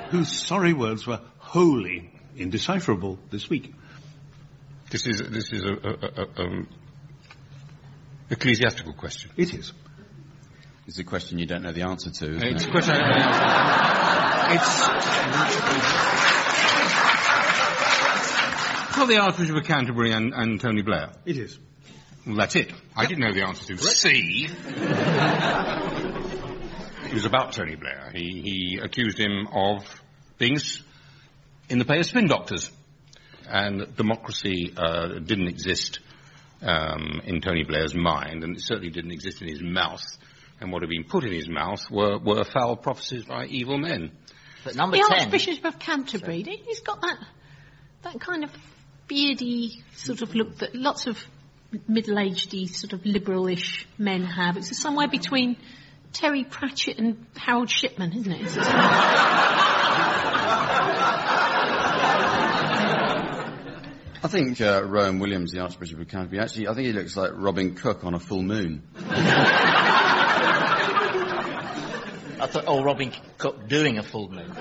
whose sorry words were wholly indecipherable this week. This is a ecclesiastical question. It is. It's a question you don't know the answer to, isn't It's it? a question I don't know the answer to. For the Archbishop of Canterbury and Tony Blair. It is. Well, that's it. I didn't know the answer to. C. It was about Tony Blair. He accused him of being in the pay of spin doctors. And democracy didn't exist in Tony Blair's mind, and it certainly didn't exist in his mouth. And what had been put in his mouth were foul prophecies by evil men. But number the 10... Archbishop of Canterbury, he's got that kind of beardy sort of look that lots of middle-aged-y sort of liberal-ish men have. It's somewhere between Terry Pratchett and Harold Shipman, isn't it? I think Rowan Williams, the Archbishop of Canterbury, actually, I think he looks like Robin Cook on a full moon. I thought, Robin Cook doing a full moon.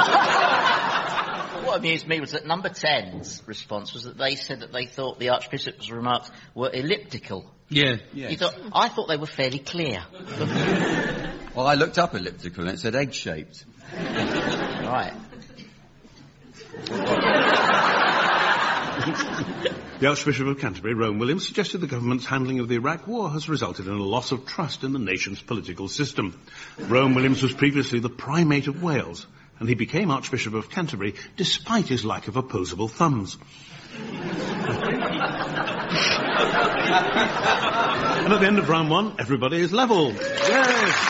What amused me was that number 10's response was that they said that they thought the Archbishop's remarks were elliptical. Yeah. Yes. I thought they were fairly clear. Well, I looked up elliptical and it said egg-shaped. Right. The Archbishop of Canterbury, Rowan Williams, suggested the government's handling of the Iraq War has resulted in a loss of trust in the nation's political system. Rowan Williams was previously the Primate of Wales, and he became Archbishop of Canterbury despite his lack of opposable thumbs. And at the end of round one, everybody is level. Yes!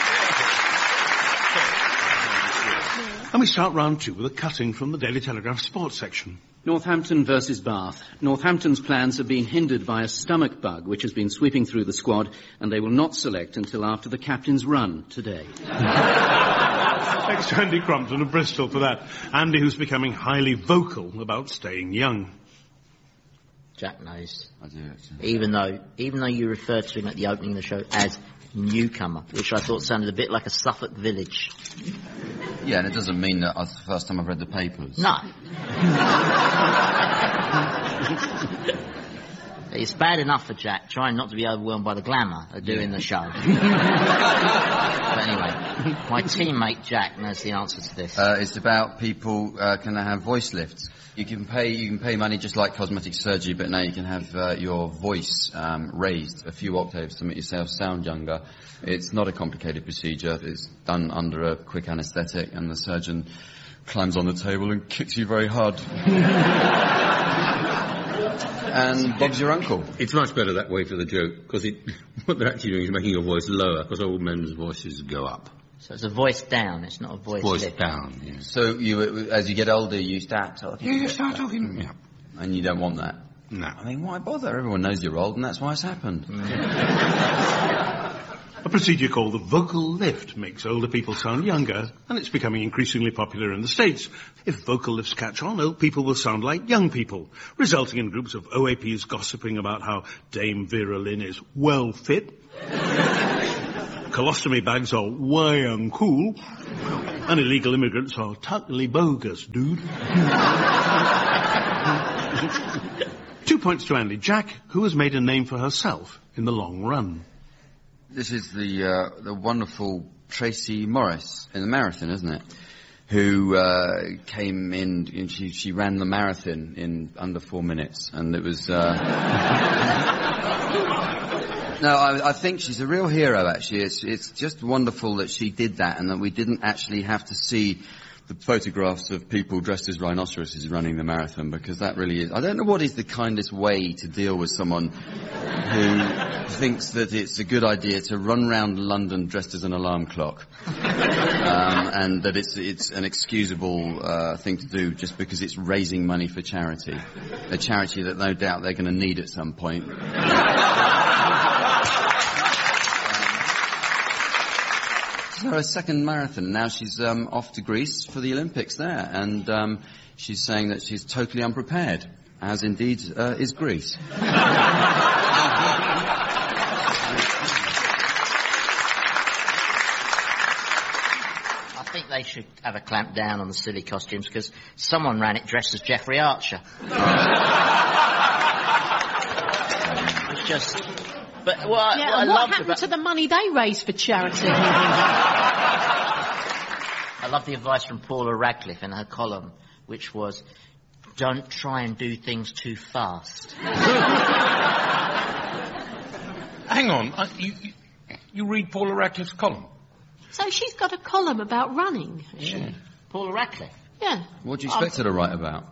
And we start round two with a cutting from the Daily Telegraph sports section. Northampton versus Bath. Northampton's plans have been hindered by a stomach bug which has been sweeping through the squad, and they will not select until after the captain's run today. Thanks to Andy Crompton of Bristol for that. Andy, who's becoming highly vocal about staying young. Jack knows. I do, actually. Even though you referred to him at the opening of the show as newcomer, which I thought sounded a bit like a Suffolk village. Yeah, and it doesn't mean that it's the first time I've read the papers. No. It's bad enough for Jack trying not to be overwhelmed by the glamour of doing the show. But anyway, my teammate Jack knows the answer to this. It's about people can have voice lifts. You can pay money just like cosmetic surgery, but now you can have your voice raised a few octaves to make yourself sound younger. It's not a complicated procedure. It's done under a quick anaesthetic, and the surgeon climbs on the table and kicks you very hard. And Bob's your uncle. It's much better that way for the joke, because what they're actually doing is making your voice lower, because old men's voices go up. So it's a voice down, it's not a voice lift. Down, yeah. So as you get older, you start talking. Yeah, you start talking. Yeah. And you don't want that. No. I mean, why bother? Everyone knows you're old, and that's why it's happened. A procedure called the vocal lift makes older people sound younger, and it's becoming increasingly popular in the States. If vocal lifts catch on, old people will sound like young people, resulting in groups of OAPs gossiping about how Dame Vera Lynn is well fit, colostomy bags are way uncool, and illegal immigrants are totally bogus, dude. 2 points to Andy. Jack, who has made a name for herself in the long run. This is the wonderful Tracy Morris in the marathon, isn't it? Who came in, and she ran the marathon in under 4 minutes, and it was... No, I think she's a real hero, actually. It's just wonderful that she did that, and that we didn't actually have to see the photographs of people dressed as rhinoceroses running the marathon, because that really is... I don't know what is the kindest way to deal with someone who thinks that it's a good idea to run around London dressed as an alarm clock, and that it's an excusable thing to do just because it's raising money for charity, a charity that no doubt they're going to need at some point. Her second marathon. Now she's off to Greece for the Olympics there, and she's saying that she's totally unprepared, as indeed is Greece. they should have a clamp down on the silly costumes, because someone ran it dressed as Jeffrey Archer. It's just... But what what happened to the money they raised for charity? I love the advice from Paula Radcliffe in her column, which was, don't try and do things too fast. Hang on, you read Paula Radcliffe's column? So she's got a column about running. Yeah. Paula Radcliffe? Yeah. What do you expect her to write about?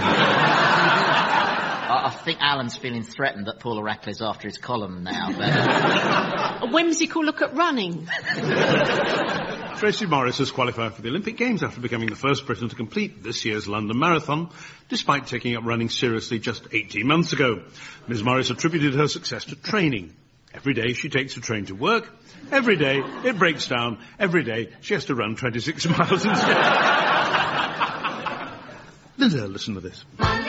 I think Alan's feeling threatened that Paula Radcliffe's after his column now. But... A whimsical look at running. Tracy Morris has qualified for the Olympic Games after becoming the first Briton to complete this year's London Marathon, despite taking up running seriously just 18 months ago. Ms. Morris attributed her success to training. Every day she takes a train to work. Every day it breaks down. Every day she has to run 26 miles instead. Linda, listen to this.